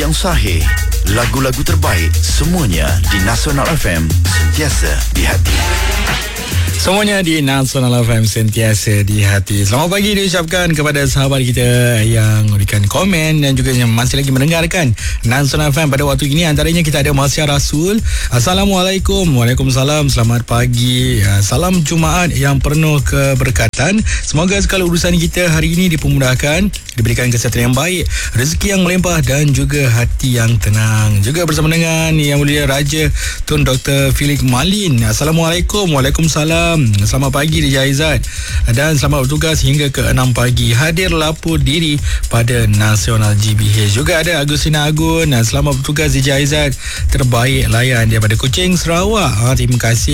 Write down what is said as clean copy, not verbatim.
yang sahih. Lagu-lagu terbaik semuanya di Nasional FM, sentiasa di hati. Semuanya di Nasional FM, sentiasa di hati. Selamat pagi diucapkan kepada sahabat kita yang memberikan komen dan juga yang masih lagi mendengarkan Nasional FM pada waktu ini. Antaranya kita ada Masya Rasul. Assalamualaikum. Waalaikumsalam. Selamat pagi. Salam Jumaat yang penuh keberkatan. Semoga segala urusan kita hari ini dipermudahkan, diberikan kesihatan yang baik, rezeki yang melimpah dan juga hati yang tenang. Juga bersama dengan Yang Mulia Raja Tun Dr. Filik Malin. Assalamualaikum. Waalaikumsalam. Selamat pagi DJ Aizat, dan selamat bertugas hingga ke 6 pagi. Hadir lapor diri pada Nasional GBH. Juga ada Agustina Agun. Selamat bertugas DJ Aizat, terbaik layan daripada Kuching, Sarawak. Terima kasih